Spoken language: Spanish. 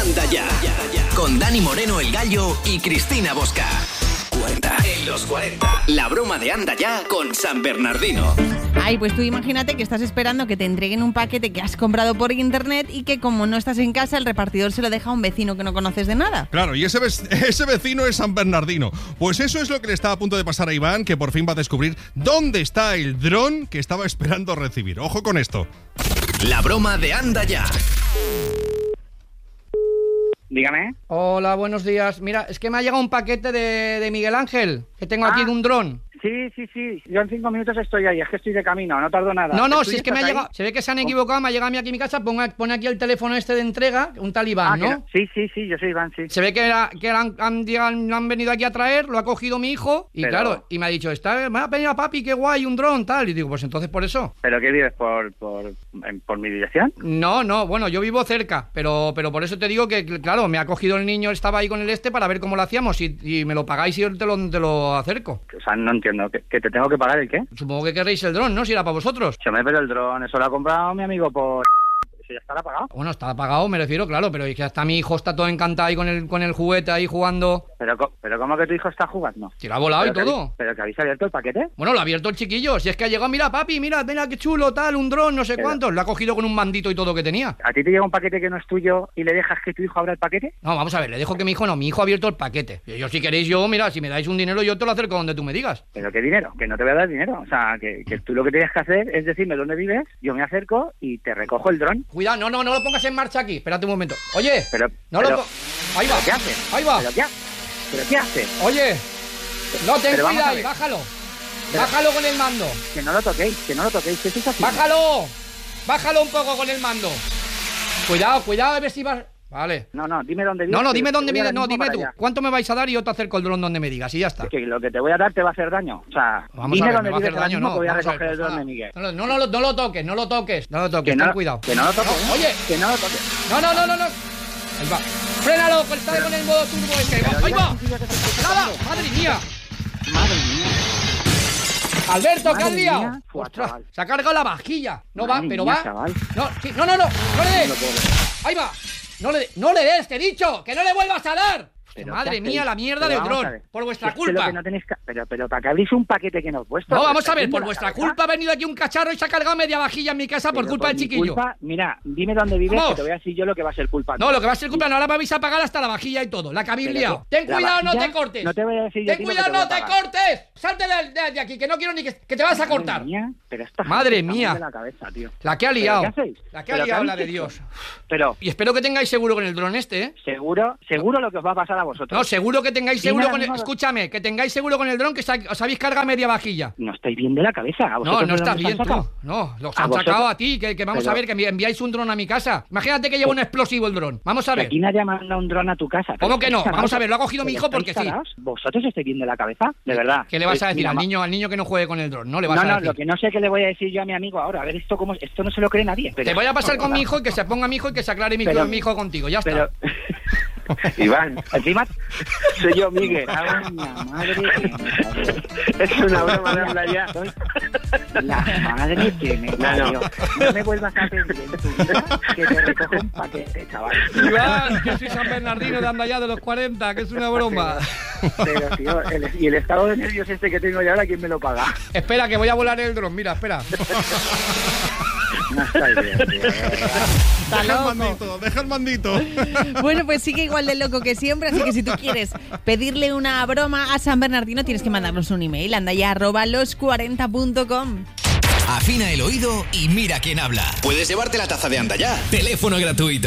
Anda Ya, con Dani Moreno el Gallo y Cristina Bosca. 40 en los 40. La broma de Anda Ya con San Bernardino. Ay, pues tú imagínate que estás esperando que te entreguen un paquete que has comprado por internet y que como no estás en casa, el repartidor se lo deja a un vecino que no conoces de nada. Claro, y ese vecino es San Bernardino. Pues eso es lo que le está a punto de pasar a Iván, que por fin va a descubrir dónde está el dron que estaba esperando recibir. Ojo con esto. La broma de Anda Ya. Dígame. Hola, buenos días. Mira, es que me ha llegado un paquete de Miguel Ángel, que tengo aquí de un dron. Sí. Yo en 5 minutos estoy ahí, es que estoy de camino, no tardo nada. No, si es que me ha llegado. Se ve que se han equivocado, me ha llegado a mí aquí a mi casa, pone aquí el teléfono este de entrega, un tal Iván, ¿no? Sí, yo soy Iván, sí. Se ve que han venido aquí a traer, lo ha cogido mi hijo, y claro, y me ha dicho, me ha venido papi, qué guay, un dron, tal. Y digo, pues entonces por eso. ¿Pero qué vives, por mi dirección? No, bueno, yo vivo cerca, pero por eso te digo que, claro, me ha cogido el niño, estaba ahí con el para ver cómo lo hacíamos, y me lo pagáis y yo te lo acerco. O sea, no entiendo, ¿que te tengo que pagar el qué? Supongo que querréis el dron, ¿no? Si era para vosotros. Pero el dron, eso lo ha comprado mi amigo por... Eso ya estará pagado. Bueno, está pagado, me refiero, claro, pero es que hasta mi hijo está todo encantado ahí con el juguete ahí jugando. Pero ¿cómo que tu hijo está jugando? Si lo ha volado y todo. ¿Pero que habéis abierto el paquete? Bueno, lo ha abierto el chiquillo. Si es que ha llegado, mira, papi, mira qué chulo, tal, un dron, no sé cuántos. Lo ha cogido con un mandito y todo que tenía. ¿A ti te llega un paquete que no es tuyo y le dejas que tu hijo abra el paquete? No, vamos a ver, le dejo que mi hijo ha abierto el paquete. Y yo, si queréis, mira, si me dais un dinero, yo te lo acerco donde tú me digas. ¿Pero qué dinero? Que no te voy a dar dinero. O sea, que tú lo que tienes que hacer es decirme dónde vives, yo me acerco y te recojo el dron. Cuidado, no lo pongas en marcha aquí. Espérate un momento. Oye, ahí va. ¿Qué haces? Ahí va. ¿Pero qué haces? Oye, no, ten cuidado ahí, bájalo. Bájalo con el mando. Que no lo toquéis, ¿qué es así? Bájalo un poco con el mando. Cuidado, a ver si vas... Vale. No, dime dónde vives. No, dime dónde vives, dime tú. ¿Cuánto me vais a dar y yo te acerco el dron donde me digas y ya está? Que lo que te voy a dar te va a hacer daño. O sea, vamos dime a ver, dónde me va a hacer vives daño, no. Voy a recoger el dron de Miguel. No lo toques, ten cuidado. Que no lo toques. Oye, que no lo toques. No. Ahí va. Frénalo, que está con el modo turbo este. Ahí va. Nada, madre mía. Alberto, ¿qué has liado? Ostras, se ha cargado la vajilla. No va, pero va. No le des. Ahí va. No le des, te he dicho, que no le vuelvas a dar. Madre mía, la mierda del dron. Por vuestra culpa. Pero para que abrís un paquete que no es vuestro. No, vamos a ver, por vuestra culpa ha venido aquí un cacharro y se ha cargado media vajilla en mi casa por culpa del chiquillo. Mira, dime dónde vives, que te voy a decir yo lo que va a ser culpa. No, lo que va a ser culpa, no, ahora me vais a pagar hasta la vajilla y todo, la que habéis liado. Ten cuidado, no te cortes. No te voy a decir yo. Ten cuidado, no te cortes. Salte de aquí, que no quiero ni que te vas a cortar. Madre mía. La que ha liado. La que ha liado, la de Dios. Y espero que tengáis seguro con el dron este, ¿eh? Seguro lo que os va a pasar a vosotros. No, seguro que tengáis seguro con el... Escúchame, que tengáis seguro con el dron que os habéis cargado media vajilla. No estáis bien de la cabeza. No estás bien tú. No, los han sacado a ti, que vamos a ver, que enviáis un dron a mi casa. Imagínate que lleva un explosivo el dron. Vamos a ver. Aquí nadie manda un dron a tu casa. ¿Cómo que no? Vamos a ver, lo ha cogido mi hijo porque sí. ¿Vosotros estáis bien de la cabeza? De verdad. ¿Qué le vas a decir al niño que no juegue con el dron? No le vas a decir. No, lo que no sé qué le voy a decir yo a mi amigo ahora. A ver, esto no se lo cree nadie. Te voy a pasar con mi hijo y que se ponga mi hijo y que se aclare mi hijo contigo. Ya está. Iván, encima soy yo, Miguel. Madre es una broma de hablar ya. La madre que me parió. No me vuelvas a pedir en tu vida que te recojo un paquete, chaval. Iván, que soy San Bernardino de Anda Ya de los 40, que es una broma. Pero tío, y el estado de nervios este que tengo ya ahora, ¿quién me lo paga? Espera, que voy a volar el dron, mira, espera. No está bien, tío. Deja el mandito. Bueno, pues sigue igual de loco que siempre, así que si tú quieres pedirle una broma a San Bernardino, tienes que mandarnos un email, andaya@los40.com. Afina el oído y mira quién habla. Puedes llevarte la taza de Anda Ya. Teléfono gratuito.